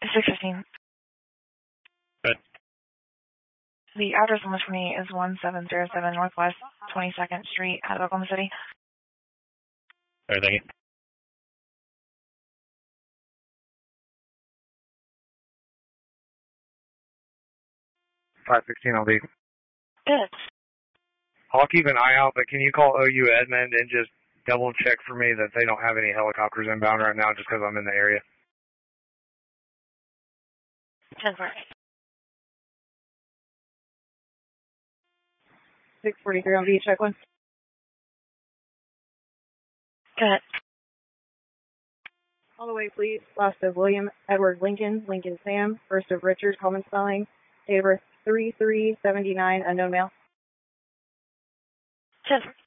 615. Good. The address on the 20 is 1707 Northwest 22nd Street out of Oklahoma City. All right, thank you. 516 will be. Good. I'll keep an eye out, but can you call OU Edmond and just double check for me that they don't have any helicopters inbound right now just because I'm in the area? 10-4. 643 on V, check one. Good. All the way, please. Last of William Edward Lincoln, Lincoln Sam. First of Richard, common spelling. Date of birth 3379, unknown male. 10-4.